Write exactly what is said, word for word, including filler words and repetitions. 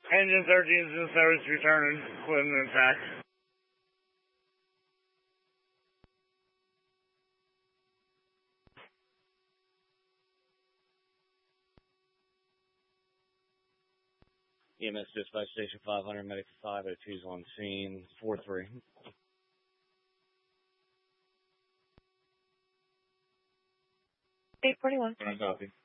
Engine thirteen is in service, returning, equipment intact. E M S dispatch station five hundred, medic five at two's on scene, four three. eight forty-one. Copy.